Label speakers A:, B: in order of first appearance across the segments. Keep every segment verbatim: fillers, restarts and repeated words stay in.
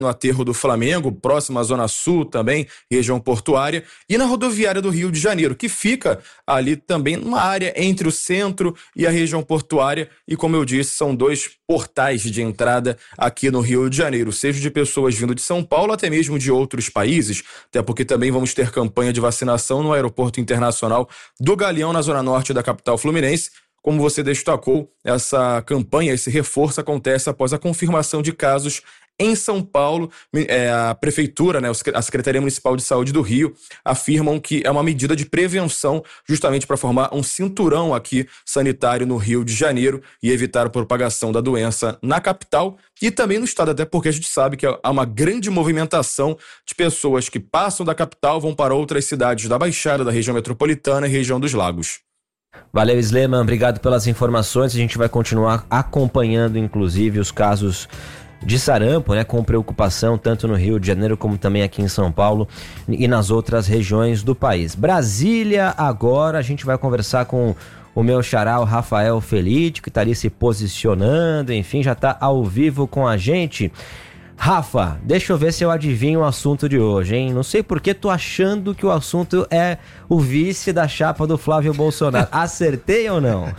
A: no aterro do Flamengo, próximo à Zona Sul também, região portuária, e na rodoviária do Rio de Janeiro, que fica ali também numa área entre o centro e a região portuária, e como eu disse, são dois portais de entrada aqui no Rio de Janeiro, seja de pessoas vindo de São Paulo, até mesmo de outros países, até porque também vamos ter campanha de vacinação no Aeroporto Internacional do Galeão, na Zona Norte da capital fluminense. Como você destacou, essa campanha, esse reforço acontece após a confirmação de casos em São Paulo. É, a Prefeitura, né, a Secretaria Municipal de Saúde do Rio afirmam que é uma medida de prevenção justamente para formar um cinturão aqui sanitário no Rio de Janeiro e evitar a propagação da doença na capital e também no estado, até porque a gente sabe que há uma grande movimentação de pessoas que passam da capital, vão para outras cidades da Baixada, da região metropolitana e região dos Lagos.
B: Valeu, Sleman, obrigado pelas informações. A gente vai continuar acompanhando, inclusive, os casos de sarampo, né, com preocupação tanto no Rio de Janeiro como também aqui em São Paulo e nas outras regiões do país. Brasília, agora a gente vai conversar com o meu xará, o Rafael Felite, que está ali se posicionando, enfim, já está ao vivo com a gente. Rafa, deixa eu ver se eu adivinho o assunto de hoje, hein? Não sei por que tô achando que o assunto é o vice da chapa do Flávio Bolsonaro. Acertei ou não?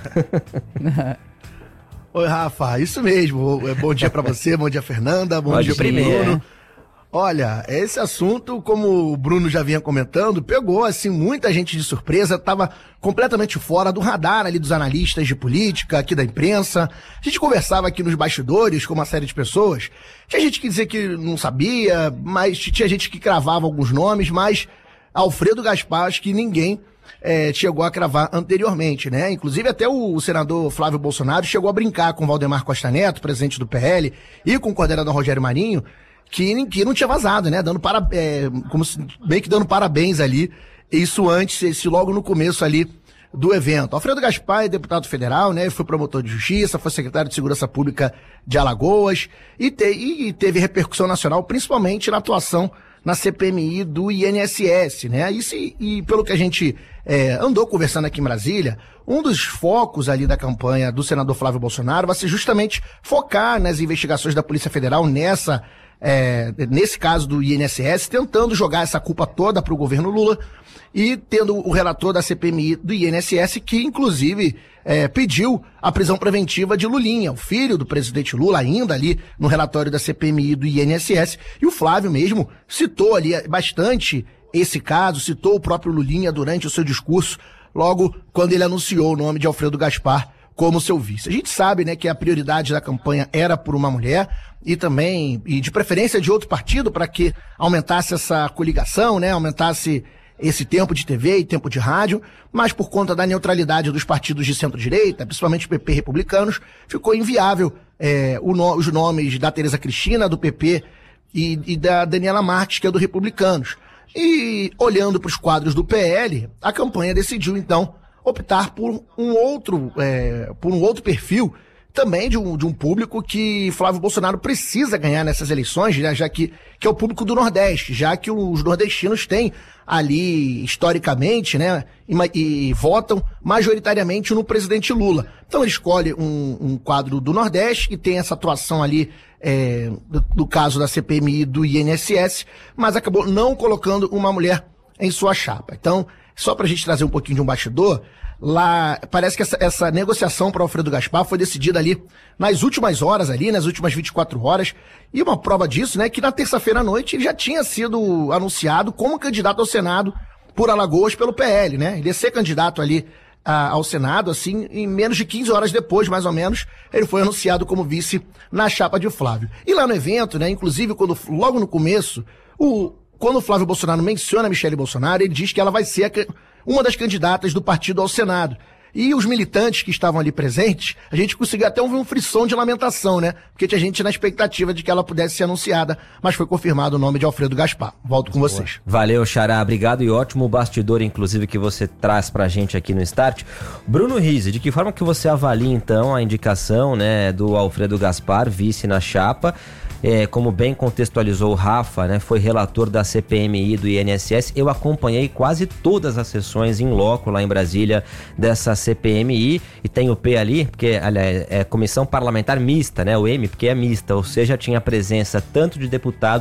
C: Oi, Rafa, isso mesmo. Bom dia pra você, bom dia, Fernanda, bom
B: Pode
C: dia pro
B: primeiro.
C: Bruno. Olha, esse assunto, como o Bruno já vinha comentando, pegou, assim, muita gente de surpresa, tava completamente fora do radar ali dos analistas de política, aqui da imprensa. A gente conversava aqui nos bastidores com uma série de pessoas. Tinha gente que dizia que não sabia, mas tinha gente que cravava alguns nomes, mas Alfredo Gaspar, acho que ninguém é, chegou a cravar anteriormente, né? Inclusive até o, o senador Flávio Bolsonaro chegou a brincar com Valdemar Costa Neto, presidente do P L, e com o coordenador Rogério Marinho, que, que não tinha vazado, né? Dando para, é, como se, meio que dando parabéns ali, isso antes, esse logo no começo ali do evento. Alfredo Gaspar é deputado federal, né? Foi promotor de justiça, foi secretário de Segurança Pública de Alagoas e, te, e teve repercussão nacional, principalmente na atuação na C P M I do I N S S, né? E, se, e pelo que a gente é, andou conversando aqui em Brasília, um dos focos ali da campanha do senador Flávio Bolsonaro vai ser justamente focar nas investigações da Polícia Federal nessa É, nesse caso do I N S S, tentando jogar essa culpa toda para o governo Lula e tendo o relator da C P M I do I N S S que, inclusive, é, pediu a prisão preventiva de Lulinha, o filho do presidente Lula, ainda ali no relatório da C P M I do I N S S, e o Flávio mesmo citou ali bastante esse caso, citou o próprio Lulinha durante o seu discurso, logo quando ele anunciou o nome de Alfredo Gaspar como seu vice. A gente sabe, né, que a prioridade da campanha era por uma mulher e também, e de preferência de outro partido, para que aumentasse essa coligação, né, aumentasse esse tempo de T V e tempo de rádio, mas por conta da neutralidade dos partidos de centro-direita, principalmente P P republicanos, ficou inviável é, o no, os nomes da Tereza Cristina, do P P, e, e da Daniela Marques, que é do Republicanos. E olhando para os quadros do P L, a campanha decidiu, então, optar por um outro, é, por um outro perfil, também de um, de um público que Flávio Bolsonaro precisa ganhar nessas eleições, né, já que, que é o público do Nordeste, já que os nordestinos têm ali, historicamente, né, e, e votam majoritariamente no presidente Lula. Então ele escolhe um, um quadro do Nordeste, que tem essa atuação ali, é, do, do caso da C P M I do I N S S, mas acabou não colocando uma mulher em sua chapa. Então, só pra gente trazer um pouquinho de um bastidor, lá, parece que essa, essa negociação para Alfredo Gaspar foi decidida ali nas últimas horas ali, nas últimas vinte e quatro horas, e uma prova disso, né, que na terça-feira à noite ele já tinha sido anunciado como candidato ao Senado por Alagoas pelo P L, né, ele ia ser candidato ali a, ao Senado, assim, em menos de quinze horas depois, mais ou menos, ele foi anunciado como vice na chapa de Flávio. E lá no evento, né, inclusive quando, logo no começo, o Quando o Flávio Bolsonaro menciona a Michele Bolsonaro, ele diz que ela vai ser a, uma das candidatas do partido ao Senado. E os militantes que estavam ali presentes, a gente conseguiu até ouvir um frisson de lamentação, né? Porque tinha gente na expectativa de que ela pudesse ser anunciada, mas foi confirmado o nome de Alfredo Gaspar. Volto com vocês.
B: Valeu, Xará, obrigado, e ótimo bastidor, inclusive, que você traz pra gente aqui no Start. Bruno Rizzi, de que forma que você avalia, então, a indicação, né, do Alfredo Gaspar, vice na chapa? é, como bem contextualizou o Rafa, né, foi relator da C P M I do I N S S, eu acompanhei quase todas as sessões em loco lá em Brasília dessa C P M I, e tem o P ali, porque aliás, é Comissão Parlamentar Mista, né, o M, porque é mista, ou seja, tinha presença tanto de deputados